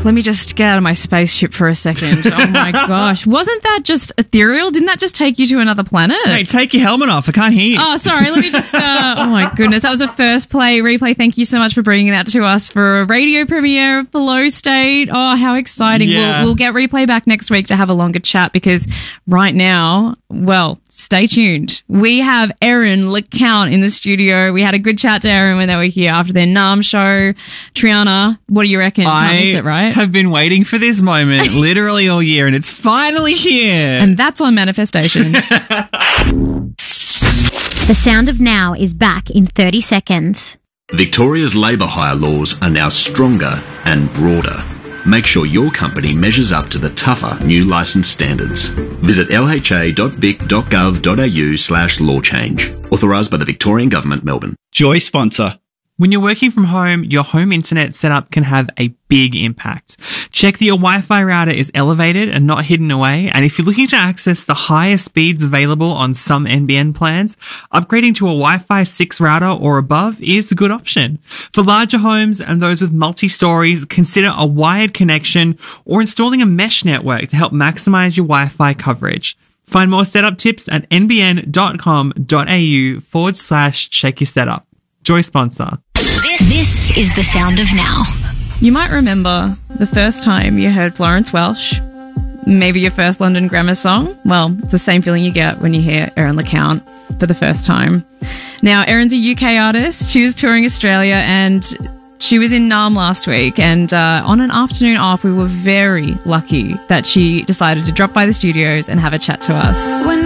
let me just get out of my spaceship for a second. Oh my gosh. Wasn't that just ethereal? Didn't that just take you to another planet? Hey, take your helmet off. I can't hear you. Oh, sorry. Let me just, oh my goodness. That was a first play replay. Thank you so much for bringing that to us for a radio premiere of Flow State. Oh, how exciting. Yeah. We'll get replay back next week to have a longer chat because right now, well, stay tuned. We have Erin LeCount in the studio. We had a good chat to Erin when they were here after their NARM show. Triana, what do you reckon? Can't miss it, right? have been waiting for this moment literally all year, and it's finally here. And that's on Manifestation. The Sound of Now is back in 30 seconds. Victoria's labour hire laws are now stronger and broader. Make sure your company measures up to the tougher new licence standards. Visit lha.vic.gov.au/law change. Authorised by the Victorian Government, Melbourne. Joy sponsor. When you're working from home, your home internet setup can have a big impact. Check that your Wi-Fi router is elevated and not hidden away. And if you're looking to access the highest speeds available on some NBN plans, upgrading to a Wi-Fi 6 router or above is a good option. For larger homes and those with multi-stories, consider a wired connection or installing a mesh network to help maximize your Wi-Fi coverage. Find more setup tips at nbn.com.au/check your setup. Joy sponsor. This is The Sound of Now. You might remember the first time you heard Florence Welsh, maybe your first London Grammar song. Well, it's the same feeling you get when you hear Erin LeCount for the first time. Now, Erin's a UK artist. She was touring Australia and she was in NARM last week. And on an afternoon off, we were very lucky that she decided to drop by the studios and have a chat to us.